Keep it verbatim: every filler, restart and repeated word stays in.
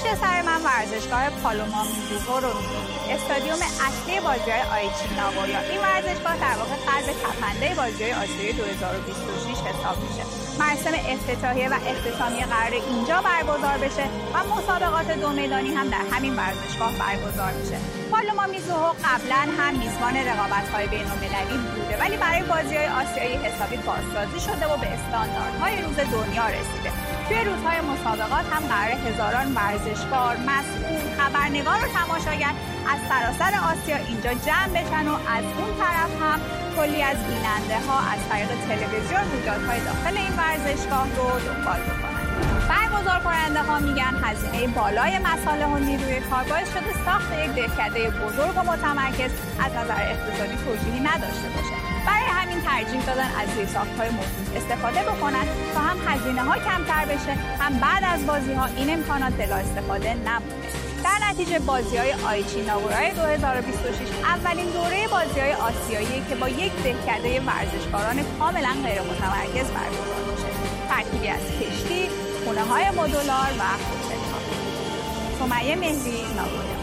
پشت سر من ورزشگاه پالوما میزوهو رو می‌بینید، استادیوم اصلی بازی‌های آیچی ناگویا. این ورزشگاه در واقع قلب تپنده بازی‌های آسیایی دو هزار و بیست و شش حساب میشه. مراسم افتتاحیه و اختتامیه قرار اینجا برگزار بشه و مسابقات دو میدانی هم در همین ورزشگاه برگزار میشه. پالوما میزوهو قبلا هم میزبان رقابت‌های بین‌المللی بوده، ولی برای بازی‌های آسیایی حسابی بازسازی شده و به استانداردهای روز دنیا رسیده. توی روزهای مسابقات هم قرار هزاران ورزشکار، مسئول، خبرنگار و تماشاگر از سراسر آسیا اینجا جمع بشن و از اون طرف هم کلی از بیننده ها از طریق تلویزیون رویدادهای داخل این ورزشگاه رو دنبال بکنن. برگزار کننده ها میگن هزینه بالای مصالح و نیروی کار باعث شده ساخت یک دهکده بزرگ و متمرکز از نظر اقتصادی توجیهی نداشته باشه. برای همین ترجیح دادن از زیرساخت‌های موجود استفاده بکنن تا هم هزینه ها کمتر بشه، هم بعد از بازی ها این امکانات بلا استفاده نمونه. در نتیجه بازی‌های آیچی ناگورای دو هزار و بیست و شش اولین دوره بازی‌های آسیایی که با یک دهکده ورزشکاران کاملا غیر متمرکز برگزار میشه. ترکیبی از کشتی، خونه‌های مدولار و هتل‌ها. سمیه مهری، ناگویا.